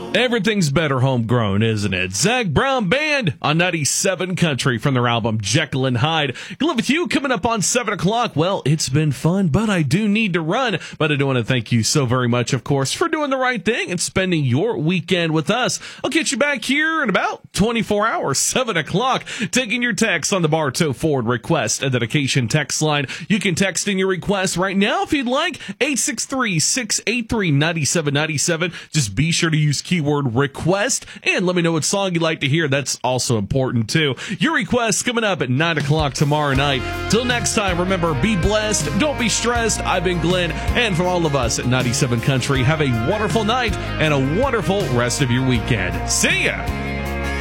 Everything's better homegrown, isn't it? Zac Brown Band on 97 Country from their album Jekyll and Hyde. Good with you coming up on 7 o'clock. Well, it's been fun, but I do need to run. But I do want to thank you so very much, of course, for doing the right thing and spending your weekend with us. I'll get you back here in about 24 hours, 7 o'clock, taking your text on the Bartow Ford request and dedication text line. You can text in your request right now if you'd like, 863-683-9797. Just be sure to use keyword request and let me know what song you'd like to hear. That's also important too. Your requests coming up at 9 o'clock tomorrow night. Till next time, remember, be blessed, don't be stressed. I've been Glenn, and from all of us at 97 Country, have a wonderful night and a wonderful rest of your weekend. See ya!